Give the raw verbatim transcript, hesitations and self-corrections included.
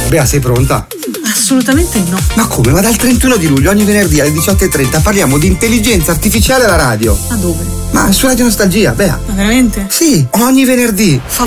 Bea, sei pronta? Assolutamente no. Ma come? Ma dal trentuno di luglio ogni venerdì alle diciotto e trenta parliamo di intelligenza artificiale alla radio. Ma dove? Ma su Radio Nostalgia, Bea. Ma veramente? Sì, ogni venerdì. Fa